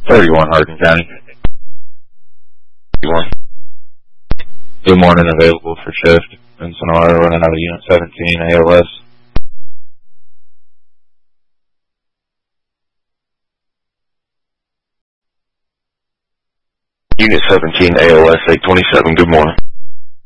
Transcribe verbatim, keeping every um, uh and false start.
thirty-one Hardin County. thirty-one. Good morning, available for shift in Sonora, running out of Unit seventeen A L S. Unit seventeen A L S eight twenty-seven, good morning.